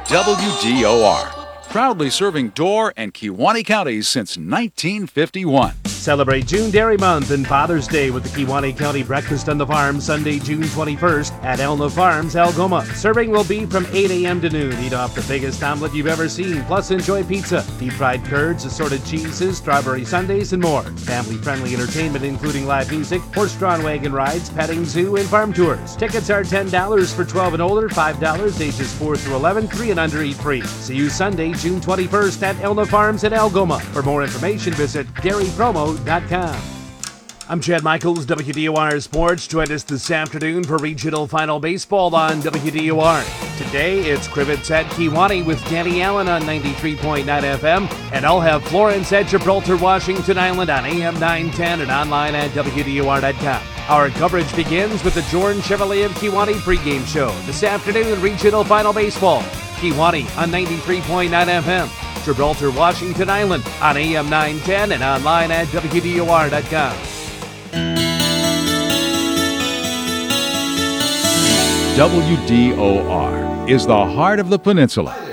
WDOR, proudly serving Dorr and Kewaunee counties since 1951. Celebrate June Dairy Month and Father's Day with the Kewaunee County Breakfast on the Farm Sunday, June 21st at Elna Farms, Algoma. Serving will be from 8 a.m. to noon. Eat off the biggest omelet you've ever seen, plus enjoy pizza, deep-fried curds, assorted cheeses, strawberry sundaes, and more. Family-friendly entertainment including live music, horse-drawn wagon rides, petting zoo, and farm tours. Tickets are $10 for 12 and older, $5 ages 4 through 11, 3 and under eat free. See you Sunday, June 21st at Elna Farms in Algoma. For more information, visit dairypromo.com. I'm Chad Michaels, WDOR Sports. Join us this afternoon for regional final baseball on WDOR. Today, it's Crivets at Kewaunee with Danny Allen on 93.9 FM, and I'll have Florence at Gibraltar, Washington Island on AM 910 and online at WDOR.com. Our coverage begins with the Jordan Chevrolet of Kewaunee pregame show. This afternoon, regional final baseball. Kewaunee on 93.9 FM. Gibraltar, Washington Island on AM 910 and online at WDOR.com. WDOR is the heart of the peninsula.